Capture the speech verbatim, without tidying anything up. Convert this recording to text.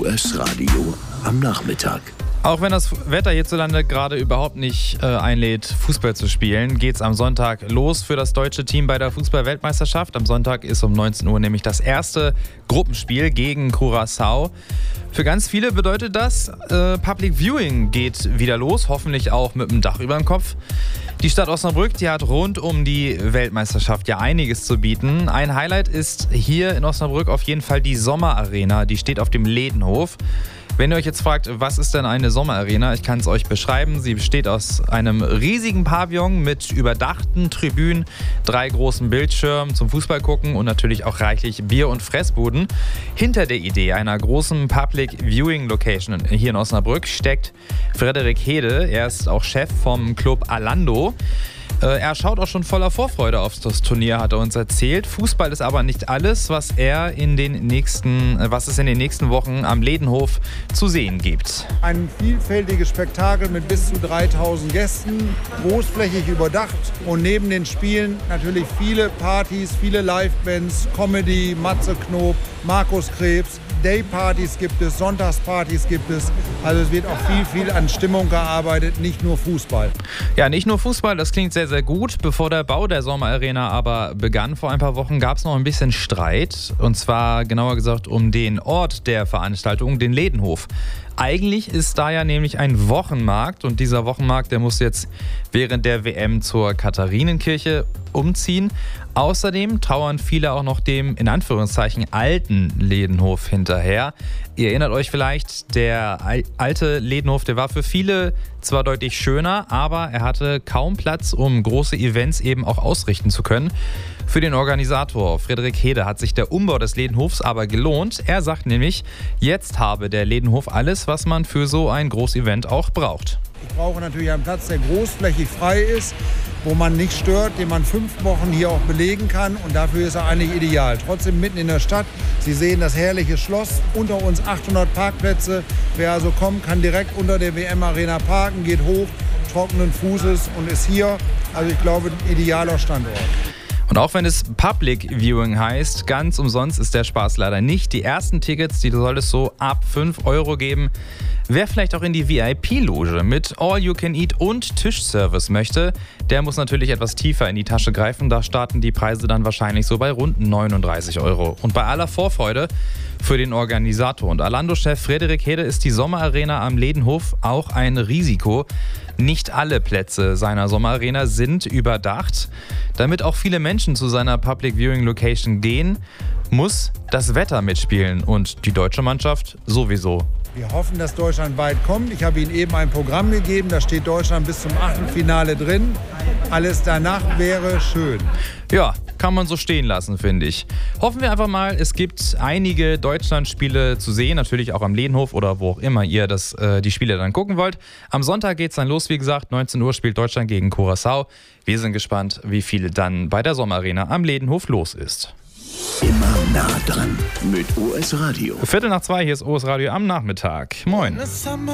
O S Radio am Nachmittag. Auch wenn das Wetter hierzulande gerade überhaupt nicht äh, einlädt, Fußball zu spielen, geht es am Sonntag los für das deutsche Team bei der Fußball-Weltmeisterschaft. Am Sonntag ist um neunzehn Uhr nämlich das erste Gruppenspiel gegen Curaçao. Für ganz viele bedeutet das, äh, Public Viewing geht wieder los, hoffentlich auch mit einem Dach über dem Kopf. Die Stadt Osnabrück, die hat rund um die Weltmeisterschaft ja einiges zu bieten. Ein Highlight ist hier in Osnabrück auf jeden Fall die Sommerarena, die steht auf dem Ledenhof. Wenn ihr euch jetzt fragt, was ist denn eine Sommerarena? Ich kann es euch beschreiben. Sie besteht aus einem riesigen Pavillon mit überdachten Tribünen, drei großen Bildschirmen zum Fußball gucken und natürlich auch reichlich Bier- und Fressbuden. Hinter der Idee einer großen Public Viewing Location hier in Osnabrück steckt Frederik Hede. Er ist auch Chef vom Club Alando. Er schaut auch schon voller Vorfreude auf das Turnier, hat er uns erzählt. Fußball ist aber nicht alles, was er in den nächsten, was es in den nächsten Wochen am Ledenhof zu sehen gibt. Ein vielfältiges Spektakel mit bis zu dreitausend Gästen, großflächig überdacht und neben den Spielen natürlich viele Partys, viele Livebands, Comedy, Matze Knob, Markus Krebs. Daypartys gibt es, Sonntagspartys gibt es. Also es wird auch viel, viel an Stimmung gearbeitet, nicht nur Fußball. Ja, nicht nur Fußball, das klingt sehr, sehr gut. Bevor der Bau der Sommerarena aber begann vor ein paar Wochen, gab es noch ein bisschen Streit. Und zwar genauer gesagt um den Ort der Veranstaltung, den Ledenhof. Eigentlich ist da ja nämlich ein Wochenmarkt und dieser Wochenmarkt, der muss jetzt während der W M zur Katharinenkirche umziehen. Außerdem trauern viele auch noch dem, in Anführungszeichen, alten Ledenhof hinterher. Ihr erinnert euch vielleicht, der alte Ledenhof, der war für viele zwar deutlich schöner, aber er hatte kaum Platz, um große Events eben auch ausrichten zu können. Für den Organisator Frederik Hede hat sich der Umbau des Ledenhofs aber gelohnt. Er sagt nämlich, jetzt habe der Ledenhof alles, was man für so ein Großevent auch braucht. Ich brauche natürlich einen Platz, der großflächig frei ist, wo man nicht stört, den man fünf Wochen hier auch belegen kann. Und dafür ist er eigentlich ideal. Trotzdem mitten in der Stadt. Sie sehen das herrliche Schloss. Unter uns achthundert Parkplätze. Wer also kommt, kann direkt unter der W M-Arena parken, geht hoch, trockenen Fußes und ist hier. Also ich glaube, ein idealer Standort. Und auch wenn es Public Viewing heißt, ganz umsonst ist der Spaß leider nicht. Die ersten Tickets, die soll es so ab fünf Euro geben. Wer vielleicht auch in die V I P-Loge mit All-You-Can-Eat und Tischservice möchte, der muss natürlich etwas tiefer in die Tasche greifen. Da starten die Preise dann wahrscheinlich so bei rund neununddreißig Euro. Und bei aller Vorfreude für den Organisator und Alando-Chef Frederik Hede ist die Sommerarena am Ledenhof auch ein Risiko. Nicht alle Plätze seiner Sommerarena sind überdacht. Damit auch viele Menschen zu seiner Public Viewing Location gehen, muss das Wetter mitspielen und die deutsche Mannschaft sowieso. Wir hoffen, dass Deutschland weit kommt. Ich habe Ihnen eben ein Programm gegeben, da steht Deutschland bis zum Achtelfinale drin. Alles danach wäre schön. Ja, kann man so stehen lassen, finde ich. Hoffen wir einfach mal, es gibt einige Deutschlandspiele zu sehen, natürlich auch am Ledenhof oder wo auch immer ihr das, äh, die Spiele dann gucken wollt. Am Sonntag geht es dann los, wie gesagt, neunzehn Uhr spielt Deutschland gegen Curaçao. Wir sind gespannt, wie viel dann bei der Sommerarena am Ledenhof los ist. Immer nah dran mit O S Radio. Viertel nach zwei, hier ist O S Radio am Nachmittag. Moin.